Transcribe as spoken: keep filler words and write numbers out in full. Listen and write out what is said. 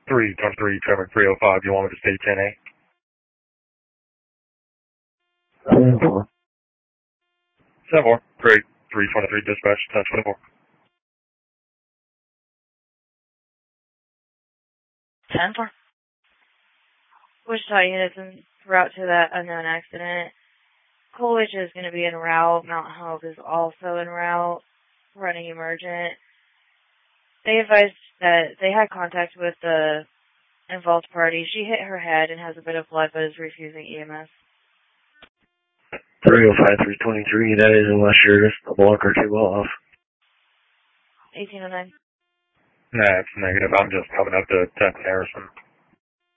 three twenty-three, traffic three oh five, you want me to stay ten A? ten four. seven four, great, three twenty-three, dispatch, ten twenty-four. ten four. Wichita units en route to that unknown accident. Coolidge is going to be en route. Mount Hope is also en route, running emergent. They advised that they had contact with the involved party. She hit her head and has a bit of blood, but is refusing E M S. three oh five, three twenty-three, that is unless you're a block or two off. eighteen oh nine. Nah, it's negative. I'm just coming up to ten Harrison.